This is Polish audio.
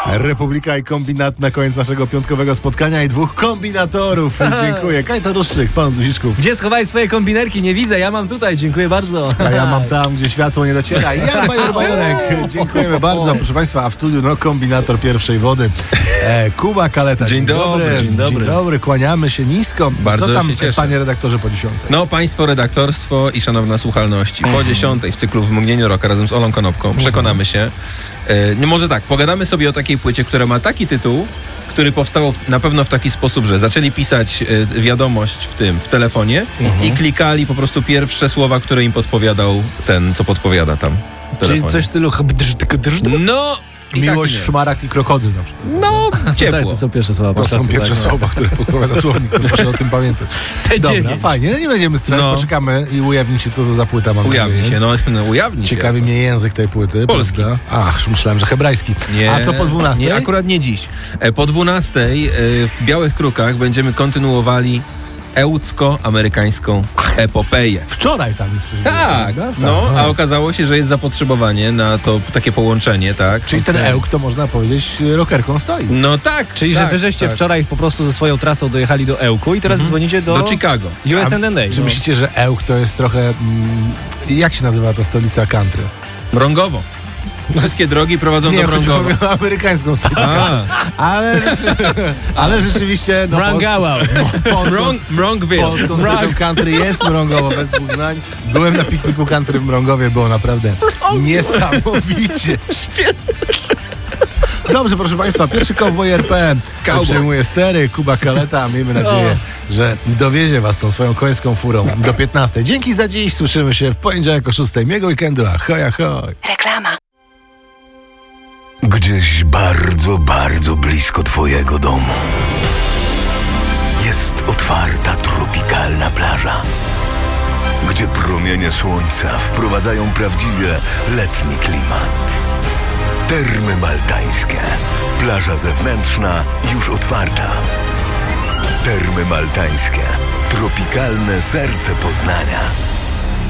Republika i kombinat na koniec naszego piątkowego spotkania i 2 kombinatorów. Dziękuję. Kajto Ruszczyk, pan Duziczków. Gdzie schowałeś swoje kombinierki? Nie widzę, ja mam tutaj, dziękuję bardzo. A ja mam tam, gdzie światło nie dociera. Jan Bajor-Bajorek. Dziękujemy bardzo. Proszę państwa, a w studiu kombinator pierwszej wody. Kuba Kaleta. Dzień dobry. Dzień dobry. Kłaniamy się nisko. Bardzo co tam, się cieszę. panie redaktorze, po 10? No, państwo redaktorstwo i szanowna słuchalność. Po 10 w cyklu W mgnieniu roka razem z Olą Konopką przekonamy się. Nie może tak, pogadamy sobie o takiej płycie, która ma taki tytuł, który powstał na pewno w taki sposób, że zaczęli pisać wiadomość w telefonie i klikali po prostu pierwsze słowa, które im podpowiadał ten, co podpowiada tam w telefonie. Czyli coś w stylu... No... Miłość, szmarak i krokodyl na przykład. No, ciepło. To są pierwsze słowa. To są pierwsze słowa, które podpowiada słownik. Proszę o tym pamiętać. Te 9. Dobra, fajnie. No nie będziemy strzelać, poczekamy i ujawni się, co to za płyta. Ujawni się, ujawni się. Ciekawi mnie język tej płyty. Polski. Ach, myślałem, że hebrajski. Nie, a co po 12? Nie, akurat nie dziś. Po 12 w Białych Krukach będziemy kontynuowali ełcko-amerykańską epopeję. Wczoraj tam już coś Tak, było, a okazało się, że jest zapotrzebowanie na to takie połączenie, tak? Czyli ten ełk to można powiedzieć rockerką stoi. No tak. Czyli, że wy żeście wczoraj po prostu ze swoją trasą dojechali do Ełku i teraz dzwonicie do Chicago. USNA. Czy myślicie, że ełk to jest trochę... jak się nazywa ta stolica country? Mrągowo. Wszystkie drogi prowadzą do Mrągowa. Nie, amerykańską stolicę. Ale rzeczywiście... Polską stolicą country jest Mrągowo, bez dwóch zdań. Byłem na pikniku country w Mrągowie, było naprawdę niesamowicie. Dobrze, proszę państwa, pierwszy Cowboy RP przejmuje stery, Kuba Kaleta. Miejmy nadzieję, że dowiezie was tą swoją końską furą do 15. Dzięki za dziś, słyszymy się w poniedziałek o 6. Miłego weekendu, ahoj, ahoj. Reklama. Gdzieś bardzo, bardzo blisko twojego domu jest otwarta, tropikalna plaża, gdzie promienie słońca wprowadzają prawdziwie letni klimat. Termy Maltańskie. Plaża zewnętrzna już otwarta. Termy Maltańskie. Tropikalne serce Poznania.